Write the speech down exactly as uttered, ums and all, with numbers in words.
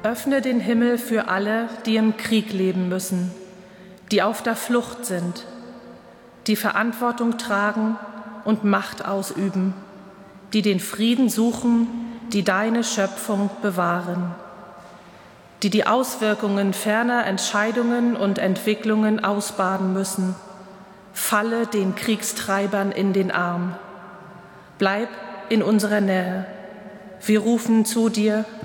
Öffne den Himmel für alle, die im Krieg leben müssen, die auf der Flucht sind, die Verantwortung tragen und Macht ausüben, die den Frieden suchen, die deine Schöpfung bewahren, die die Auswirkungen ferner Entscheidungen und Entwicklungen ausbaden müssen. Falle den Kriegstreibern in den Arm. Bleib in unserer Nähe. Wir rufen zu dir,